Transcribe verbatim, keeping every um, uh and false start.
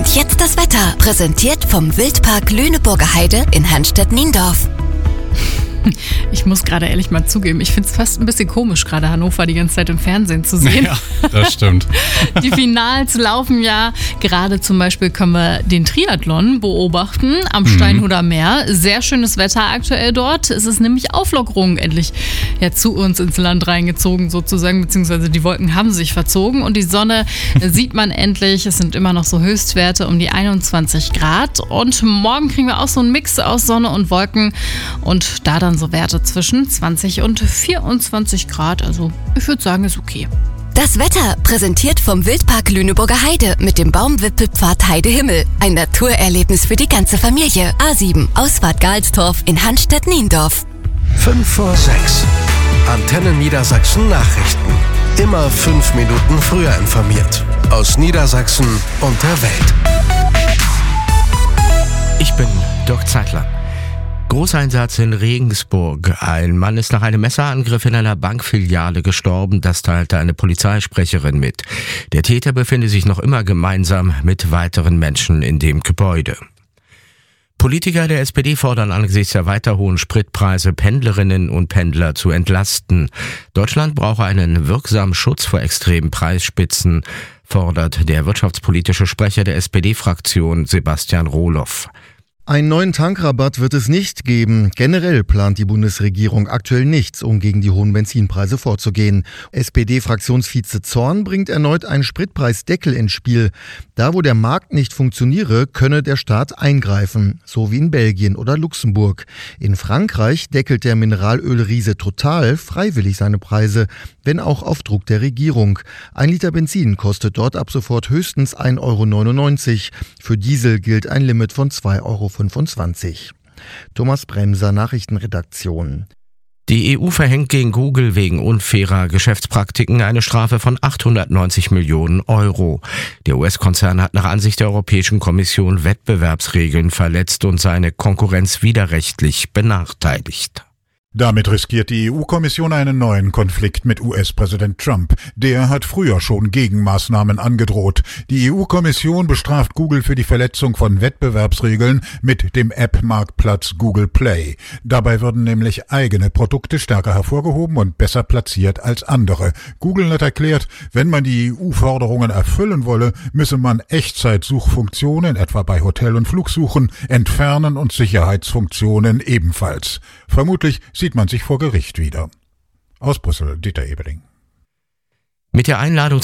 Und jetzt das Wetter, präsentiert vom Wildpark Lüneburger Heide in Hanstedt-Niendorf. Ich muss gerade ehrlich mal zugeben, ich finde es fast ein bisschen komisch, gerade Hannover die ganze Zeit im Fernsehen zu sehen. Ja, das stimmt. Die Finals laufen ja. Gerade zum Beispiel können wir den Triathlon beobachten am Steinhuder Meer. Sehr schönes Wetter aktuell dort. Es ist nämlich Auflockerung endlich ja, zu uns ins Land reingezogen sozusagen, beziehungsweise die Wolken haben sich verzogen und die Sonne sieht man endlich. Es sind immer noch so Höchstwerte um die einundzwanzig Grad und morgen kriegen wir auch so einen Mix aus Sonne und Wolken und da dann so Werte zwischen zwanzig und vierundzwanzig Grad. Also ich würde sagen, ist okay. Das Wetter, präsentiert vom Wildpark Lüneburger Heide mit dem Baumwipfelpfad Heidehimmel. Ein Naturerlebnis für die ganze Familie. A sieben, Ausfahrt Galstorf in Hanstedt-Niendorf. fünf vor sechs. Antenne Niedersachsen Nachrichten. Immer fünf Minuten früher informiert. Aus Niedersachsen und der Welt. Ich bin Dirk Zeitler. Großeinsatz in Regensburg. Ein Mann ist nach einem Messerangriff in einer Bankfiliale gestorben. Das teilte eine Polizeisprecherin mit. Der Täter befinde sich noch immer gemeinsam mit weiteren Menschen in dem Gebäude. Politiker der S P D fordern angesichts der weiter hohen Spritpreise Pendlerinnen und Pendler zu entlasten. Deutschland brauche einen wirksamen Schutz vor extremen Preisspitzen, fordert der wirtschaftspolitische Sprecher der S P D-Fraktion Sebastian Rohloff. Einen neuen Tankrabatt wird es nicht geben. Generell plant die Bundesregierung aktuell nichts, um gegen die hohen Benzinpreise vorzugehen. S P D-Fraktionsvize Zorn bringt erneut einen Spritpreisdeckel ins Spiel. Da, wo der Markt nicht funktioniere, könne der Staat eingreifen, so wie in Belgien oder Luxemburg. In Frankreich deckelt der Mineralölriese Total freiwillig seine Preise, wenn auch auf Druck der Regierung. Ein Liter Benzin kostet dort ab sofort höchstens ein Euro neunundneunzig. Für Diesel gilt ein Limit von zwei Euro fünfundzwanzig. Thomas Bremser, Nachrichtenredaktion. Die E U verhängt gegen Google wegen unfairer Geschäftspraktiken eine Strafe von achthundertneunzig Millionen Euro. Der U S-Konzern hat nach Ansicht der Europäischen Kommission Wettbewerbsregeln verletzt und seine Konkurrenz widerrechtlich benachteiligt. Damit riskiert die E U-Kommission einen neuen Konflikt mit U S-Präsident Trump. Der hat früher schon Gegenmaßnahmen angedroht. Die E U-Kommission bestraft Google für die Verletzung von Wettbewerbsregeln mit dem App-Marktplatz Google Play. Dabei würden nämlich eigene Produkte stärker hervorgehoben und besser platziert als andere. Google hat erklärt, wenn man die E U-Forderungen erfüllen wolle, müsse man Echtzeitsuchfunktionen, etwa bei Hotel- und Flugsuchen, entfernen und Sicherheitsfunktionen ebenfalls. Vermutlich sieht man sich vor Gericht wieder. Aus Brüssel, Dieter Ebeling. Mit der Einladung